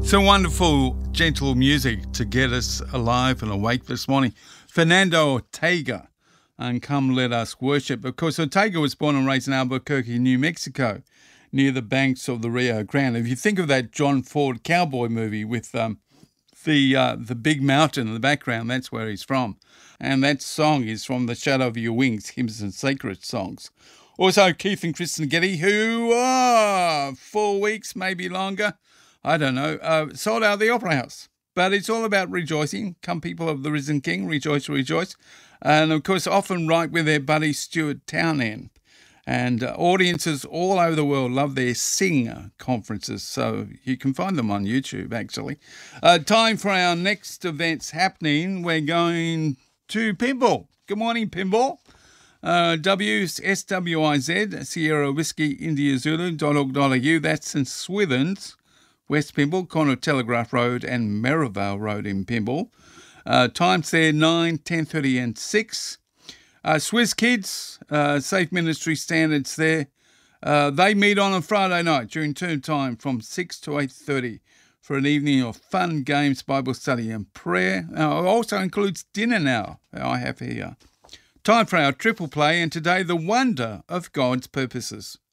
Some wonderful, gentle music to get us alive and awake this morning. Fernando Ortega and Come Let Us Worship. Of course, Ortega was born and raised in Albuquerque, New Mexico, near the banks of the Rio Grande. If you think of that John Ford cowboy movie with the big mountain in the background, that's where he's from. And that song is from The Shadow of Your Wings, Hymns and Sacred Songs. Also, Keith and Kristen Getty, who are 4 weeks, maybe longer, I don't know, sold out the Opera House. But it's all about rejoicing. Come, people of the risen King, rejoice, rejoice. And, of course, often right with their buddy Stuart Townend. And audiences all over the world love their Sing conferences, so you can find them on YouTube, actually. Time for our next events happening. We're going to Pinball. Good morning, Pinball. WSWIZ, Sierra Whiskey, India Zulu.org.au. That's in Swithins, West Pymble, corner of Telegraph Road and Merivale Road in Pymble. Times there 9, 10:30 and 6. Swizz Kids, Safe Ministry Standards there. They meet on a Friday night during term time from 6 to 8:30 for an evening of fun, games, Bible study and prayer. It also includes dinner now, I have here. Time for our triple play, and today, the wonder of God's purposes.